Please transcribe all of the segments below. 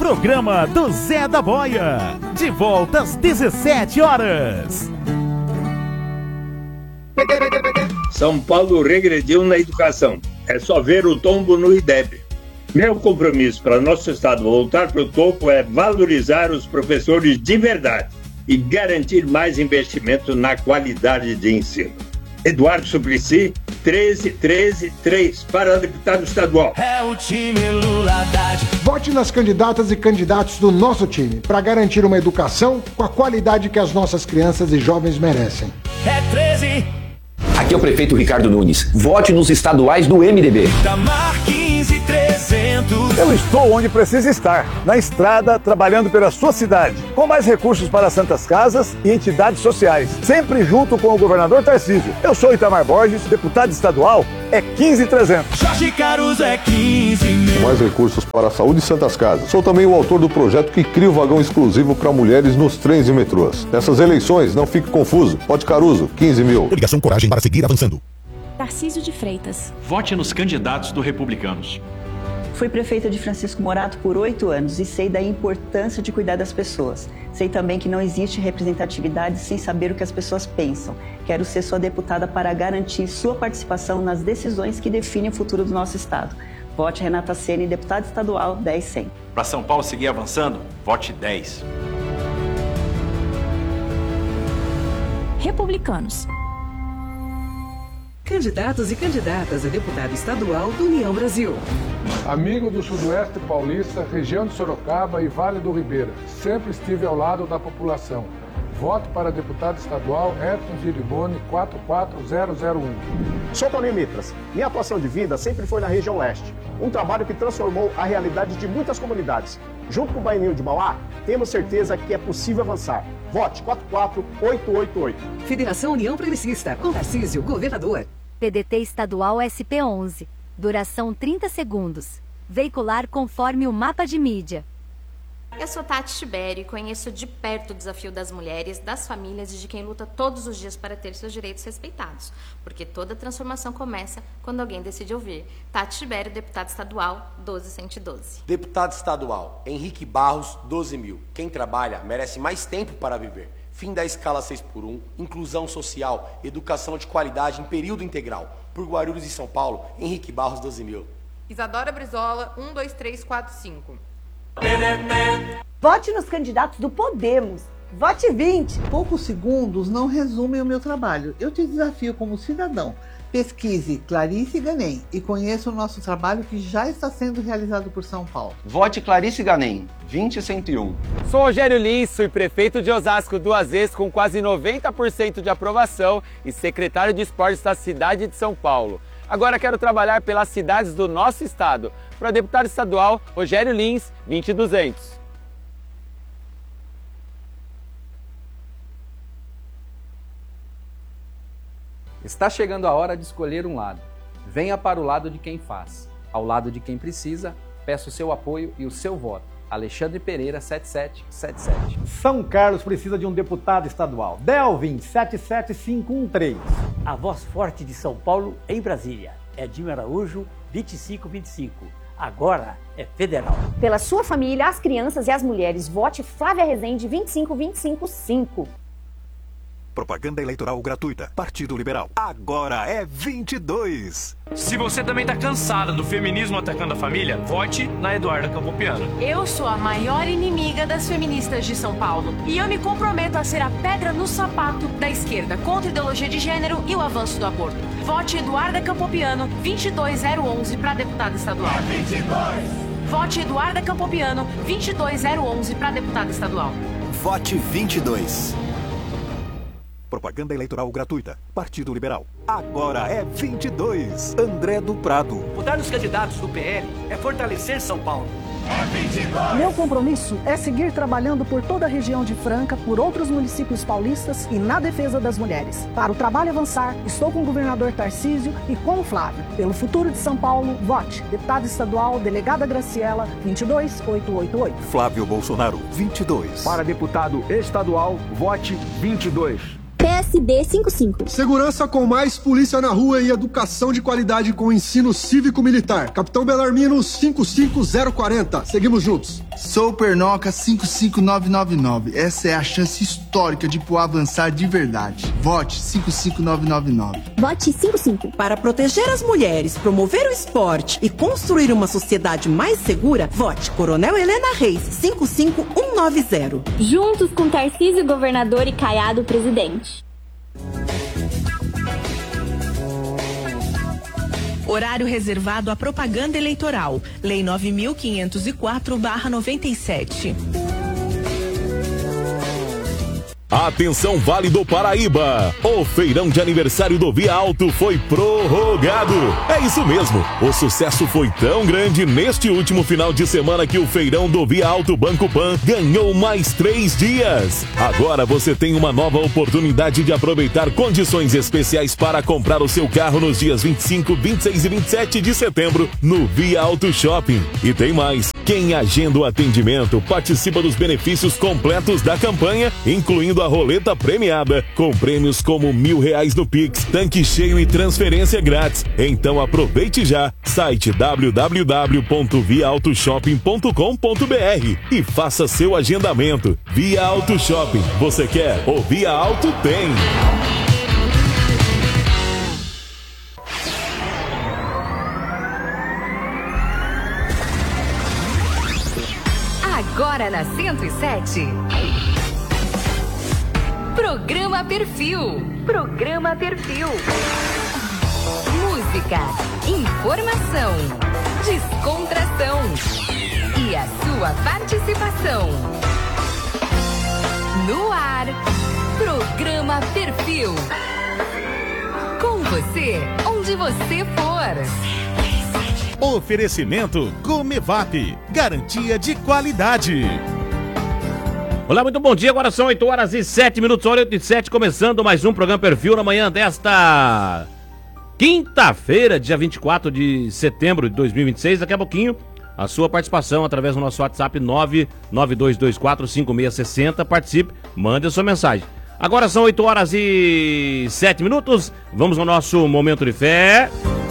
Programa do Zé da Boia. De volta às 17 horas. São Paulo regrediu na educação. É só ver o tombo no IDEB. Meu compromisso para nosso estado voltar para o topo é valorizar os professores de verdade e garantir mais investimento na qualidade de ensino. Eduardo Suplicy, 13133 para deputado estadual. É o time Lula Haddad. Vote nas candidatas e candidatos do nosso time para garantir uma educação com a qualidade que as nossas crianças e jovens merecem. É 13. Aqui é o prefeito Ricardo Nunes. Vote nos estaduais do MDB. Tamar 15300. Eu estou onde precisa estar, na estrada, trabalhando pela sua cidade, com mais recursos para santas casas e entidades sociais, sempre junto com o governador Tarcísio. Eu sou Itamar Borges, deputado estadual, é 15300. Jorge Caruso é 15.000. Mais recursos para a saúde e santas casas. Sou também o autor do projeto que cria o vagão exclusivo para mulheres nos trens e metrôs. Nessas eleições, não fique confuso. Vote Caruso, 15.000. Coligação Coragem para seguir avançando. Tarcísio de Freitas. Vote nos candidatos do Republicanos. Fui prefeita de Francisco Morato por 8 anos e sei da importância de cuidar das pessoas. Sei também que não existe representatividade sem saber o que as pessoas pensam. Quero ser sua deputada para garantir sua participação nas decisões que definem o futuro do nosso estado. Vote Renata Ceni, deputada estadual 10100. Para São Paulo seguir avançando, vote 10. Republicanos. Candidatos e candidatas a deputado estadual do União Brasil. Amigo do Sudoeste Paulista, região de Sorocaba e Vale do Ribeira, sempre estive ao lado da população. Voto para deputado estadual Edson Giriboni, 44001. Sou Toninho Mitras. Minha atuação de vida sempre foi na região leste. Um trabalho que transformou a realidade de muitas comunidades. Junto com o Baianinho de Mauá, temos certeza que é possível avançar. Vote 44888. Federação União Progressista, com Tarcísio, governador. PDT estadual SP11. Duração 30 segundos. Veicular conforme o mapa de mídia. Eu sou Tati Tibério e conheço de perto o desafio das mulheres, das famílias e de quem luta todos os dias para ter seus direitos respeitados. Porque toda transformação começa quando alguém decide ouvir. Tati Tibério, deputada estadual, 12112. Deputado estadual, Henrique Barros, 12.000. Quem trabalha merece mais tempo para viver. Fim da escala 6x1, inclusão social, educação de qualidade em período integral. Por Guarulhos e São Paulo, Henrique Barros, 12.000. Isadora Brizola, 12345. Vote nos candidatos do Podemos. Vote 20. Poucos segundos não resumem o meu trabalho. Eu te desafio como cidadão. Pesquise Clarice Ganem e conheça o nosso trabalho que já está sendo realizado por São Paulo. Vote Clarice Ganem, 20101. Sou Rogério Lins, fui prefeito de Osasco 2 vezes com quase 90% de aprovação e secretário de esportes da cidade de São Paulo. Agora quero trabalhar pelas cidades do nosso estado. Para deputado estadual, Rogério Lins, 20200. Está chegando a hora de escolher um lado. Venha para o lado de quem faz. Ao lado de quem precisa, peço o seu apoio e o seu voto. Alexandre Pereira, 7777. São Carlos precisa de um deputado estadual. Delvin, 77513. A voz forte de São Paulo em Brasília. Edinho Araújo, 2525. Agora é federal. Pela sua família, as crianças e as mulheres, vote Flávia Rezende, 25255. Propaganda eleitoral gratuita. Partido Liberal. Agora é 22. Se você também tá cansada do feminismo atacando a família, vote na Eduarda Campopiano. Eu sou a maior inimiga das feministas de São Paulo. E eu me comprometo a ser a pedra no sapato da esquerda contra a ideologia de gênero e o avanço do aborto. Vote Eduarda Campopiano, 22011 para deputada estadual. 22. Vote Eduarda Campopiano, 22011 para deputada estadual. Vote 22. Propaganda eleitoral gratuita. Partido Liberal. Agora é 22. André do Prado. Votar nos candidatos do PL é fortalecer São Paulo. É 22. Meu compromisso é seguir trabalhando por toda a região de Franca, por outros municípios paulistas e na defesa das mulheres. Para o trabalho avançar, estou com o governador Tarcísio e com o Flávio. Pelo futuro de São Paulo, vote. Deputada estadual, delegada Graciela, 22888. Flávio Bolsonaro, 22. Para deputado estadual, vote 22. SD55. Segurança com mais polícia na rua e educação de qualidade com ensino cívico-militar. Capitão Belarmino 55040. Seguimos juntos. Sou Pernoca 55999. Essa é a chance histórica de Poá avançar de verdade. Vote 55999. Vote 55. Para proteger as mulheres, promover o esporte e construir uma sociedade mais segura, vote Coronel Helena Reis 55190. Juntos com Tarcísio Governador e Caiado Presidente. Horário reservado à propaganda eleitoral. Lei 9.504/97. Atenção, Vale do Paraíba! O feirão de aniversário do Via Alto foi prorrogado. É isso mesmo, o sucesso foi tão grande neste último final de semana que o feirão do Via Alto Banco Pan ganhou mais 3 dias. Agora você tem uma nova oportunidade de aproveitar condições especiais para comprar o seu carro nos dias 25, 26 e 27 de setembro no Via Alto Shopping. E tem mais, quem agenda o atendimento participa dos benefícios completos da campanha, incluindo a roleta premiada, com prêmios como R$1.000 no Pix, tanque cheio e transferência grátis. Então aproveite já, site www.viaautoshoping.com.br e faça seu agendamento. Via Auto Shopping, você quer? O Via Auto tem! Agora na 107. Programa Perfil. Programa Perfil. Música, informação, descontração e a sua participação. No ar, Programa Perfil. Com você, onde você for. Oferecimento Comevap, garantia de qualidade. Olá, muito bom dia, agora são 8h07, hora 8h07, começando mais um Programa Perfil na manhã desta quinta-feira, dia 24 de setembro de 2026. Daqui a pouquinho, a sua participação através do nosso WhatsApp 992245660. Participe, mande a sua mensagem. Agora são 8h07, vamos ao nosso Momento de Fé.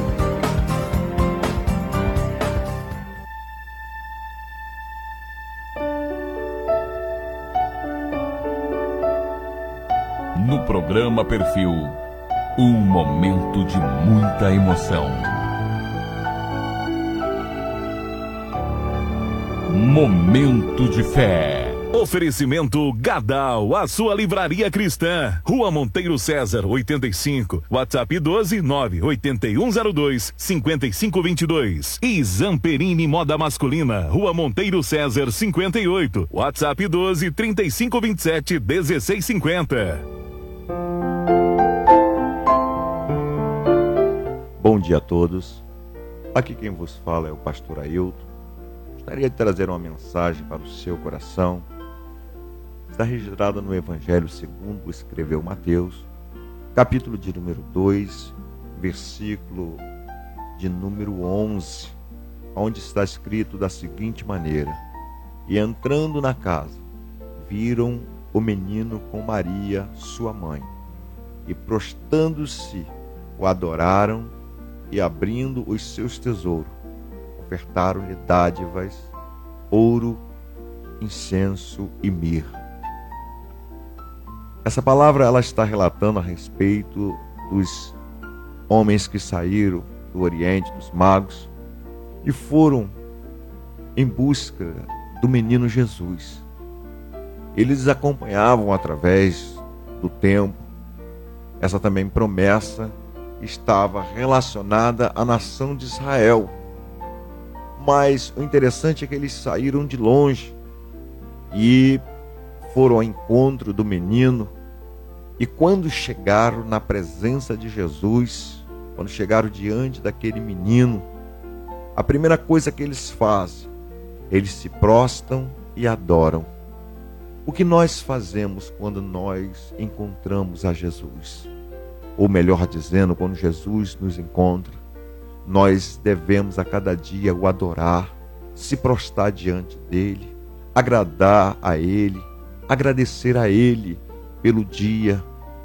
No Programa Perfil, um momento de muita emoção. Momento de Fé. Oferecimento Gadal, a sua livraria cristã. Rua Monteiro César, 85. WhatsApp 12981025522. E Zamperini Moda Masculina, Rua Monteiro César, 58. WhatsApp 1235271650. Bom dia a todos. Aqui quem vos fala é o pastor Ailton. Gostaria de trazer uma mensagem para o seu coração. Está registrada no Evangelho segundo escreveu Mateus, capítulo de número 2, versículo de número 11, onde está escrito da seguinte maneira: E entrando na casa, viram o menino com Maria, sua mãe, e prostrando-se, o adoraram, e abrindo os seus tesouros, ofertaram-lhe dádivas, ouro, incenso e mirra. Essa palavra ela está relatando a respeito dos homens que saíram do Oriente, dos magos, e foram em busca do menino Jesus. Eles acompanhavam através do tempo. Essa também promessa estava relacionada à nação de Israel. Mas o interessante é que eles saíram de longe e foram ao encontro do menino. E quando chegaram na presença de Jesus, quando chegaram diante daquele menino, a primeira coisa que eles fazem, eles se prostram e adoram. O que nós fazemos quando nós encontramos a Jesus? Ou melhor dizendo, quando Jesus nos encontra, nós devemos a cada dia o adorar, se prostrar diante dele, agradar a ele, agradecer a ele pelo dia,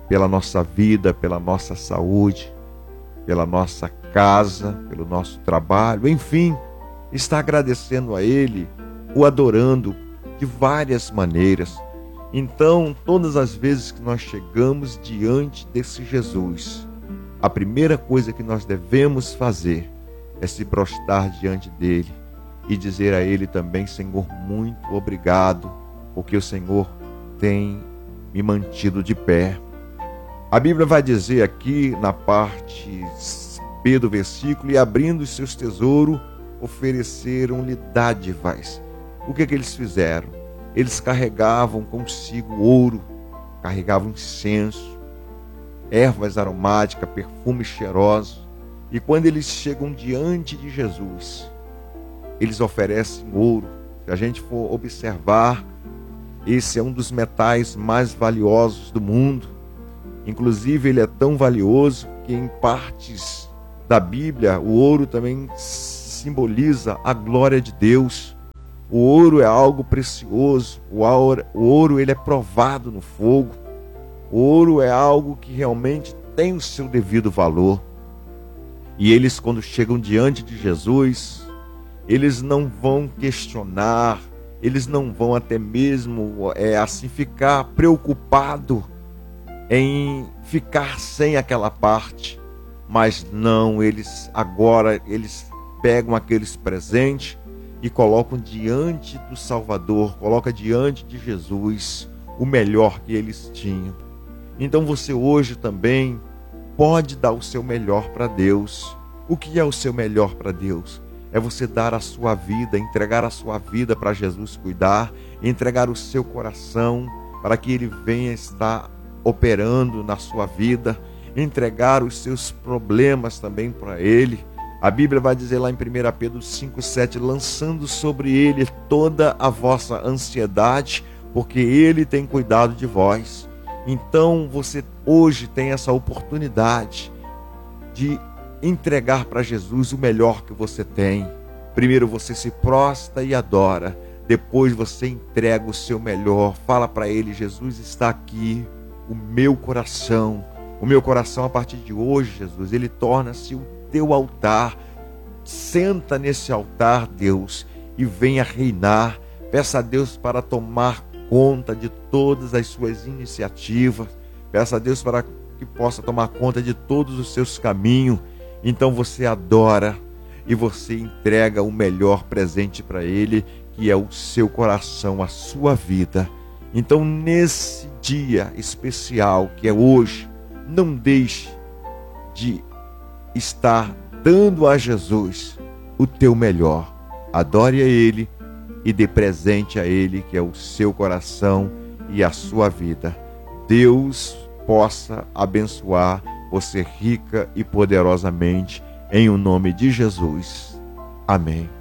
pela nossa vida, pela nossa saúde, pela nossa casa, pelo nosso trabalho, enfim, está agradecendo a Ele, o adorando de várias maneiras. Então, todas as vezes que nós chegamos diante desse Jesus, a primeira coisa que nós devemos fazer é se prostrar diante dele e dizer a Ele também: Senhor, muito obrigado, porque o Senhor tem me mantido de pé. A Bíblia vai dizer aqui na parte B do versículo: e abrindo os seus tesouros, ofereceram-lhe dádivas. O que eles fizeram? Eles carregavam consigo ouro, carregavam incenso, ervas aromáticas, perfumes cheirosos. E quando eles chegam diante de Jesus, eles oferecem ouro. Se a gente for observar, esse é um dos metais mais valiosos do mundo. Inclusive, ele é tão valioso que em partes da Bíblia, o ouro também simboliza a glória de Deus. O ouro é algo precioso. O ouro ele é provado no fogo. O ouro é algo que realmente tem o seu devido valor. E eles, quando chegam diante de Jesus, eles não vão questionar, eles não vão até mesmo assim ficar preocupado em ficar sem aquela parte. Mas não, eles pegam aqueles presentes e colocam diante do Salvador, colocam diante de Jesus o melhor que eles tinham. Então você hoje também pode dar o seu melhor para Deus. O que é o seu melhor para Deus? É você dar a sua vida, entregar a sua vida para Jesus cuidar, entregar o seu coração para que Ele venha estar operando na sua vida, entregar os seus problemas também para Ele. A Bíblia vai dizer lá em 1 Pedro 5,7, lançando sobre Ele toda a vossa ansiedade, porque Ele tem cuidado de vós. Então você hoje tem essa oportunidade de entregar para Jesus o melhor que você tem. Primeiro você se prostra e adora, depois você entrega o seu melhor, fala para Ele: Jesus, está aqui o meu coração a partir de hoje, Jesus, ele torna-se o teu altar. Senta nesse altar, Deus, e venha reinar. Peça a Deus para tomar conta de todas as suas iniciativas. Peça a Deus para que possa tomar conta de todos os seus caminhos. Então você adora e você entrega o melhor presente para Ele, que é o seu coração, a sua vida. Então, nesse dia especial que é hoje, não deixe de estar dando a Jesus o teu melhor. Adore a Ele e dê presente a Ele, que é o seu coração e a sua vida. Deus possa abençoar você rica e poderosamente, em o nome de Jesus. Amém.